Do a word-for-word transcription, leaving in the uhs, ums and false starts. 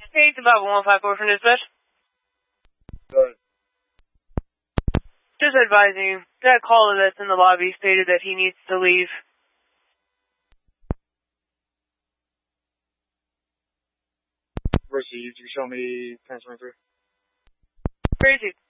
Hey, it's about one five four from dispatch. Good. Just advising you, that caller that's in the lobby stated that he needs to leave. Received. You show me transferring through. Crazy.